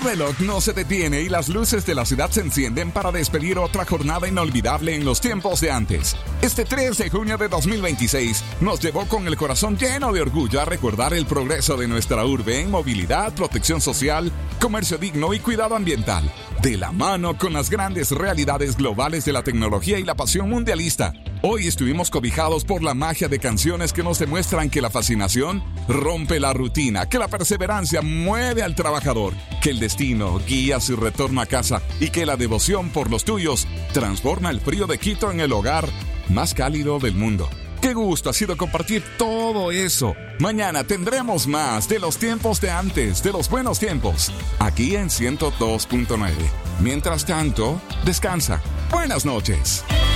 reloj no se detiene y las luces de la ciudad se encienden para despedir otra jornada inolvidable en los tiempos de antes. Este 3 de junio de 2026 nos llevó con el corazón lleno de orgullo a recordar el progreso de nuestra urbe en movilidad, protección social, comercio digno y cuidado ambiental, de la mano con las grandes realidades globales de la tecnología y la pasión mundialista. Hoy estuvimos cobijados por la magia de canciones que nos demuestran que la fascinación rompe la rutina, que la perseverancia mueve al trabajador, que el destino guía su retorno a casa y que la devoción por los tuyos transforma el frío de Quito en el hogar más cálido del mundo. ¡Qué gusto ha sido compartir todo eso! Mañana tendremos más de los tiempos de antes, de los buenos tiempos, aquí en 102.9. Mientras tanto, descansa. Buenas noches.